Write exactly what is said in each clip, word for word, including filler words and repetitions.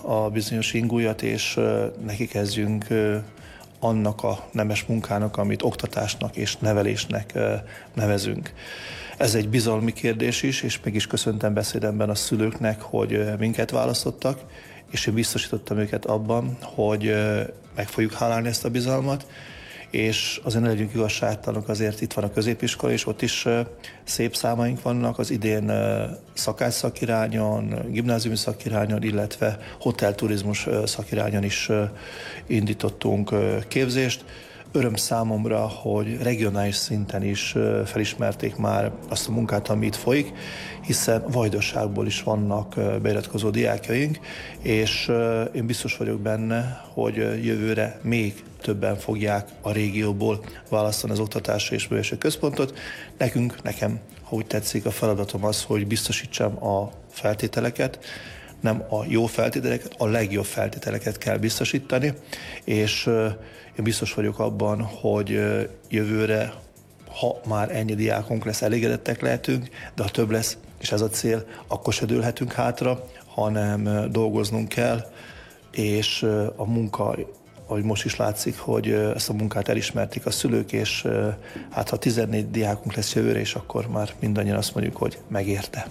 a bizonyos ingújat, és neki kezdjünk annak a nemes munkának, amit oktatásnak és nevelésnek nevezünk. Ez egy bizalmi kérdés is, és meg is köszöntem beszédemben a szülőknek, hogy minket választottak, és én biztosítottam őket abban, hogy meg fogjuk hálálni ezt a bizalmat, és azért ne legyünk igazságtalanok, azért itt van a középiskola, és ott is szép számaink vannak, az idén szakács szakirányon, gimnáziumi szakirányon, illetve hotelturizmus szakirányon is indítottunk képzést. Öröm számomra, hogy regionális szinten is felismerték már azt a munkát, ami itt folyik, hiszen Vajdaságból is vannak beiratkozó diákjaink, és én biztos vagyok benne, hogy jövőre még többen fogják a régióból választani az oktatásra és művelődési központot. Nekünk, nekem, ha úgy tetszik, a feladatom az, hogy biztosítsam a feltételeket, nem a jó feltételeket, a legjobb feltételeket kell biztosítani, és én biztos vagyok abban, hogy jövőre, ha már ennyi diákunk lesz, elégedettek lehetünk, de ha több lesz, és ez a cél, akkor se dőlhetünk hátra, hanem dolgoznunk kell, és a munka, ahogy most is látszik, hogy ezt a munkát elismerték a szülők, és hát ha tizennégy diákunk lesz jövőre, és akkor már mindannyian azt mondjuk, hogy megérte.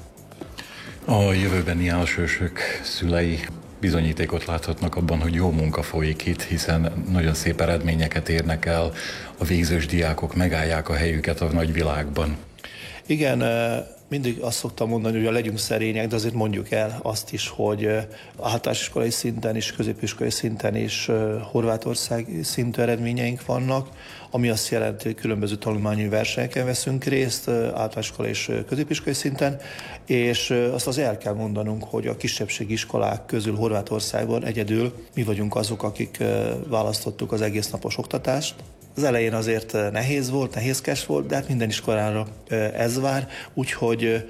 A jövőbeni elsősök szülei bizonyítékot láthatnak abban, hogy jó munka folyik itt, hiszen nagyon szép eredményeket érnek el, a végzős diákok megállják a helyüket a nagyvilágban. Igen, mindig azt szoktam mondani, hogy legyünk szerények, de azért mondjuk el azt is, hogy általános iskolai szinten és középiskolai szinten is Horvátország szintű eredményeink vannak, ami azt jelenti, hogy különböző tanulmányi versenyeken veszünk részt, általános iskolai és középiskolai szinten, és azt az el kell mondanunk, hogy a kisebbségi iskolák közül Horvátországban egyedül mi vagyunk azok, akik választottuk az egész napos oktatást. Az elején azért nehéz volt, nehézkes volt, de hát minden iskolára ez vár, úgyhogy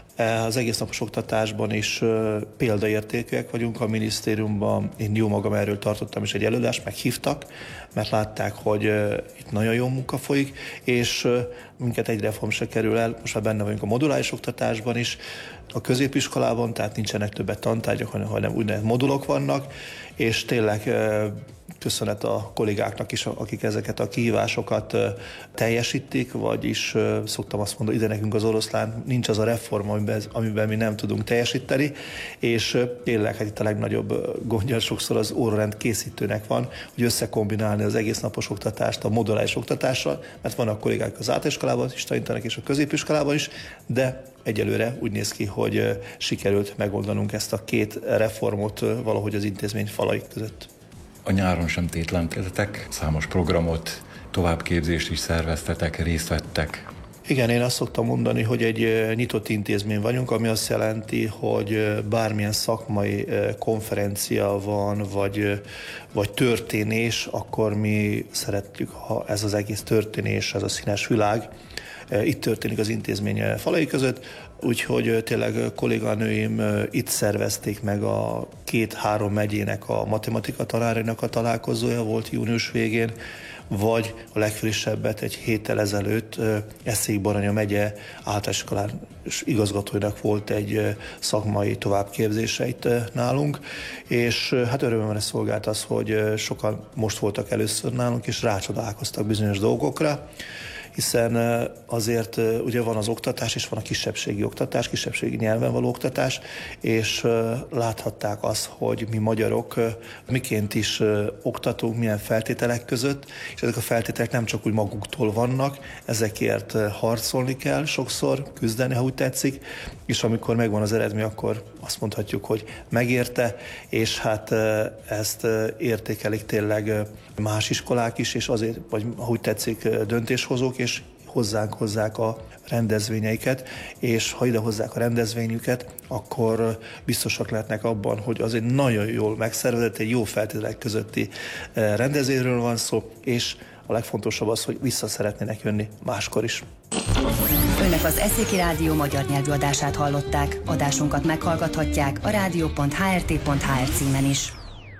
az egész napos oktatásban is példaértékűek vagyunk a minisztériumban. Én jó magam erről tartottam is egy előadást, meghívtak, mert látták, hogy itt nagyon jó munka folyik, és minket egy reform se kerül el, most már benne vagyunk a moduláris oktatásban is, a középiskolában, tehát nincsenek többet tantárgyak, hanem úgynevezett modulok vannak, és tényleg köszönet a kollégáknak is, akik ezeket a kihívásokat teljesítik, vagyis szoktam azt mondani, ide nekünk az oroszlán, nincs az a reform, amiben, amiben mi nem tudunk teljesíteni, és tényleg hát itt a legnagyobb gondja sokszor az órarend készítőnek van, hogy összekombinálni az egész napos oktatást a moduláris oktatással, mert vannak kollégák az általános iskolában is tanítanak, és a középiskolában is, de egyelőre úgy néz ki, hogy sikerült megoldanunk ezt a két reformot valahogy az intézmény falai között. A nyáron sem tétlenkedtek, számos programot, továbbképzést is szerveztetek, részt vettek. Igen, én azt szoktam mondani, hogy egy nyitott intézmény vagyunk, ami azt jelenti, hogy bármilyen szakmai konferencia van, vagy, vagy történés, akkor mi szeretjük, ha ez az egész történés, ez a színes világ itt történik az intézmény falai között, úgyhogy tényleg kolléganőim itt szervezték meg a két-három megyének a matematika tanárainak a találkozója volt június végén, vagy a legfrissebbet egy héttel ezelőtt Eszék-Baranya megye általános iskolás igazgatóinak volt egy szakmai továbbképzése itt nálunk, és hát örömmel szolgált az, hogy sokan most voltak először nálunk, és rácsodálkoztak bizonyos dolgokra, hiszen azért ugye van az oktatás, és van a kisebbségi oktatás, kisebbségi nyelven való oktatás, és láthatták azt, hogy mi magyarok miként is oktatunk, milyen feltételek között, és ezek a feltételek nem csak úgy maguktól vannak, ezekért harcolni kell sokszor, küzdeni, ha úgy tetszik, és amikor megvan az eredmény, akkor azt mondhatjuk, hogy megérte, és hát ezt értékelik tényleg más iskolák is, és azért, vagy ha úgy tetszik, döntéshozók, és hozzánk hozzák a rendezvényeiket, és ha ide hozzák a rendezvényüket, akkor biztosak lehetnek abban, hogy az egy nagyon jól megszervezett, egy jó feltételek közötti rendezvényről van szó, és a legfontosabb az, hogy vissza szeretnének jönni máskor is. Önök az Eszéki Rádió magyar nyelvű adását hallották. Adásunkat meghallgathatják a rádió pont h r t pont h r címen is.